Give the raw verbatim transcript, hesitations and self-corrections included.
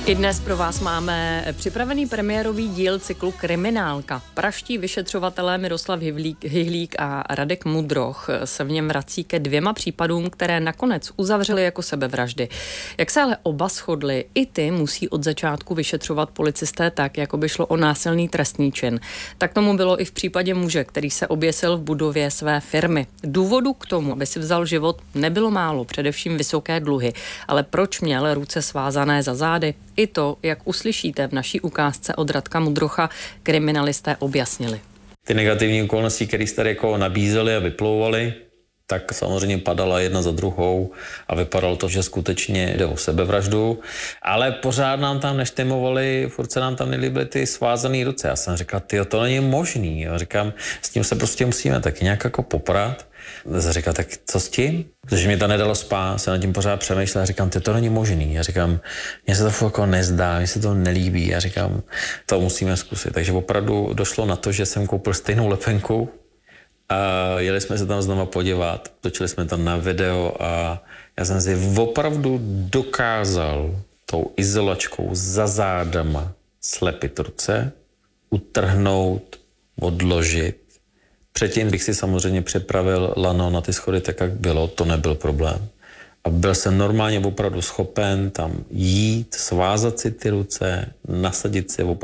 I dnes pro vás máme připravený premiérový díl cyklu Kriminálka. Praští vyšetřovatelé Miroslav Hyhlík, Hyhlík a Radek Mudroch se v něm vrací ke dvěma případům, které nakonec uzavřeli jako sebevraždy. Jak se ale oba shodli, i ty musí od začátku vyšetřovat policisté tak, jako by šlo o násilný trestný čin. Tak tomu bylo i v případě muže, který se oběsil v budově své firmy. Důvodu k tomu, aby si vzal život, nebylo málo, především vysoké dluhy. Ale proč měl ruce svázané za zády? I to, jak uslyšíte v naší ukázce od Radka Mudrocha, kriminalisté objasnili. Ty negativní okolnosti, které jste jako nabízeli a vyplouvali, tak samozřejmě padala jedna za druhou a vypadalo to, že skutečně jde o sebevraždu, ale pořád nám tam neštemovali, furt se nám tam nelíbily ty svázané ruce. Já jsem říkal, tyjo, to není možný. Já říkám, s tím se prostě musíme taky nějak jako poprat. Já říkal, tak co s tím? Protože mě to nedalo spát, se nad tím pořád přemýšlel a říkám, ty to není možný. Já říkám, mně se to fakt jako nezdá, mně se to nelíbí. Já říkám, to musíme zkusit. Takže opravdu došlo na to, že jsem koupil stejnou lepenku a jeli jsme se tam znova podívat, točili jsme tam na video a já jsem si opravdu dokázal tou izolačkou za zádama slepit ruce, utrhnout, odložit. Předtím bych si samozřejmě přepravil lano na ty schody tak, jak bylo, to nebyl problém. A byl jsem normálně opravdu schopen tam jít, svázat si ty ruce, nasadit si opravdu